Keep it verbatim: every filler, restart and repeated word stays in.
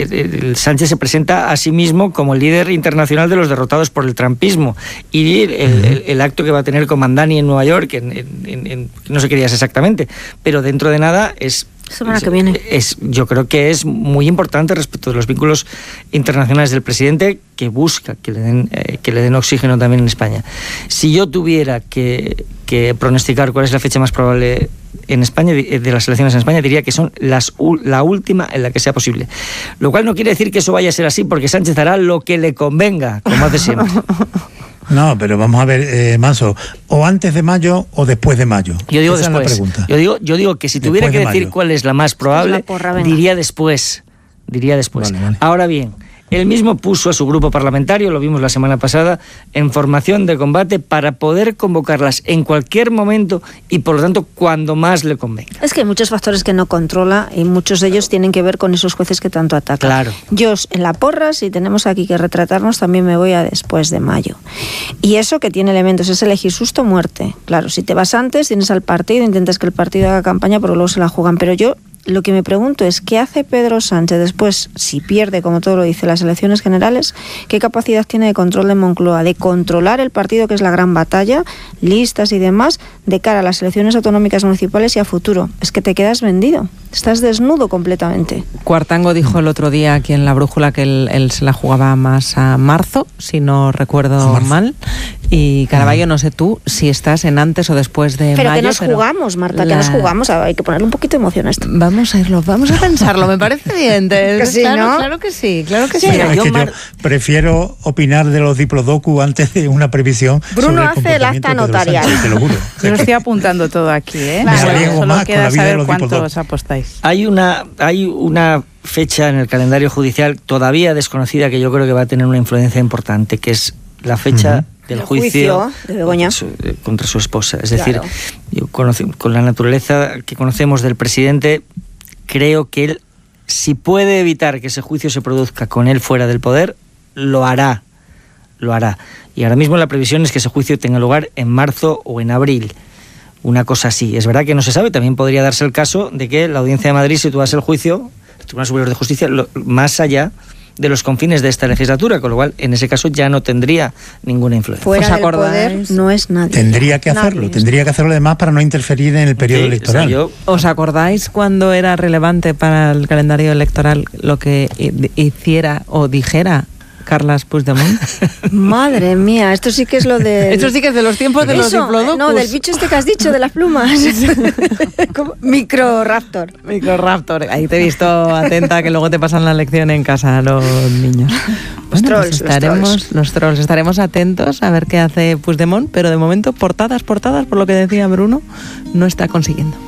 eh, Sánchez se presenta a sí mismo como el líder internacional de los derrotados por el trumpismo, y el, el, el acto que va a tener con Mandani en Nueva York, en, en, en, no sé qué días exactamente, pero dentro de nada es... Semana que viene. Es, yo creo que es muy importante respecto de los vínculos internacionales del presidente, que busca que le den, eh, que le den oxígeno también en España. Si yo tuviera que, que pronosticar cuál es la fecha más probable en España, de, de las elecciones en España, diría que son las la última en la que sea posible. Lo cual no quiere decir que eso vaya a ser así, porque Sánchez hará lo que le convenga, como hace siempre. No, pero vamos a ver, eh, Manso, o antes de mayo o después de mayo. Yo digo Esa después. Es la pregunta. Yo digo, yo digo que si Después tuviera que de decir mayo. cuál es la más probable, la porra, diría después. Diría después. Vale, vale. Ahora bien, él mismo puso a su grupo parlamentario, lo vimos la semana pasada, en formación de combate para poder convocarlas en cualquier momento y, por lo tanto, cuando más le convenga. Es que hay muchos factores que no controla y muchos de ellos tienen que ver con esos jueces que tanto atacan. Claro. Yo en la porra, si tenemos aquí que retratarnos, también me voy a después de mayo. Y eso que tiene elementos, es elegir susto o muerte. Claro, si te vas antes, tienes al partido, intentas que el partido haga campaña, pero luego se la juegan. Pero yo lo que me pregunto es, ¿qué hace Pedro Sánchez después, si pierde, como todo lo dice, las elecciones generales? ¿Qué capacidad tiene de control de Moncloa, de controlar el partido, que es la gran batalla, listas y demás, de cara a las elecciones autonómicas municipales y a futuro? Es que te quedas vendido, estás desnudo completamente. Cuartango dijo el otro día aquí en La Brújula que él, él se la jugaba más a marzo, si no recuerdo mal, y Caraballo, no sé tú, si estás en antes o después de pero mayo. Que nos pero jugamos, Marta, la... que nos jugamos, hay que ponerle un poquito de emoción a esto. Vamos a irlo, vamos a pensarlo, me parece bien. Te... Que sí, claro, ¿no? claro que sí, claro que sí. Mira, es yo que mar... yo prefiero opinar de los diplodocus antes de una previsión. Bruno sobre el hace el acta comportamiento de Pedro notarial. Sánchez, te lo juro. Yo lo estoy apuntando todo aquí, ¿eh? Me Solo- arriesgo Solo más con queda la vida de saber los cuántos diputados. apostáis. Hay una, hay una fecha en el calendario judicial todavía desconocida que yo creo que va a tener una influencia importante, que es la fecha Uh-huh. del El juicio, juicio de Begoña. contra, su, contra su esposa. Es decir, Claro. yo conoce, con la naturaleza que conocemos del presidente, creo que él, si puede evitar que ese juicio se produzca con él fuera del poder, lo hará. Lo hará. Y ahora mismo la previsión es que ese juicio tenga lugar en marzo o en abril. Una cosa así. Es verdad que no se sabe, también podría darse el caso de que la Audiencia de Madrid situase el juicio, el Tribunal Superior de Justicia, lo, más allá de los confines de esta legislatura, con lo cual en ese caso ya no tendría ninguna influencia. Fuera ¿Os del acordáis? poder no es nadie. Tendría que hacerlo, Nadie. tendría que hacerlo además para no interferir en el periodo Sí, electoral. o sea, yo- ¿Os acordáis cuando era relevante para el calendario electoral lo que hi- hiciera o dijera Carles Puigdemont? Madre mía, esto sí que es lo de... Esto sí que es de los tiempos de los Eso, diplodocus. no, del bicho este que has dicho, de las plumas. Como Microraptor. Microraptor. Ahí te he visto atenta, que luego te pasan la lección en casa los niños. Los Bueno, trolls, pues los estaremos, trolls. los trolls, estaremos atentos a ver qué hace Puigdemont, pero de momento portadas, portadas, por lo que decía Bruno, no está consiguiendo.